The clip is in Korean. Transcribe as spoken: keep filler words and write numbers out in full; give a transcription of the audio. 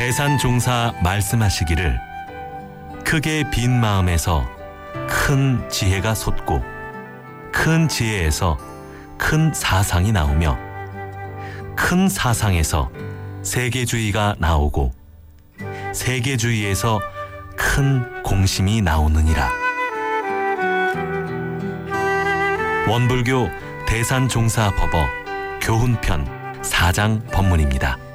대산종사 말씀하시기를 크게 빈 마음에서 큰 지혜가 솟고 큰 지혜에서 큰 사상이 나오며 큰 사상에서 세계주의가 나오고 세계주의에서 큰 공심이 나오느니라. 원불교 대산종사법어 교훈편 사 장 법문입니다.